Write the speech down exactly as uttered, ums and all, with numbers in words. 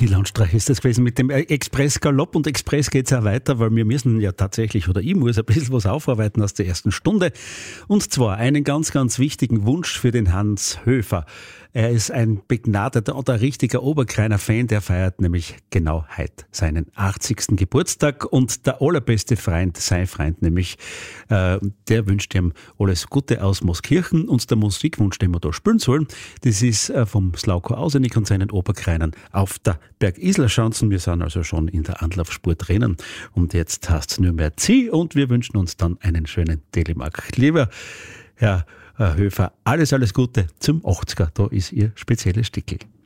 Landstreich ist das gewesen mit dem Express-Galopp, und Express geht es auch weiter, weil wir müssen ja tatsächlich, oder ich muss ein bisschen was aufarbeiten aus der ersten Stunde, und zwar einen ganz, ganz wichtigen Wunsch für den Hans Höfer. Er ist ein begnadeter und ein richtiger Oberkreiner Fan, der feiert nämlich genau heute seinen achtzigsten Geburtstag, und der allerbeste Freund, sein Freund nämlich, äh, der wünscht ihm alles Gute aus Mooskirchen, und der Musikwunsch, den wir da spielen sollen, das ist äh, vom Slavko Ausenik und seinen Oberkreinern auf der Bergisler-Schanzen. Wir sind also schon in der Anlaufspur drinnen, und jetzt heißt es nur mehr Zieh, und wir wünschen uns dann einen schönen Telemark. Lieber Herr Höfer, alles, alles Gute zum achtziger. Da ist Ihr spezielles Stickel.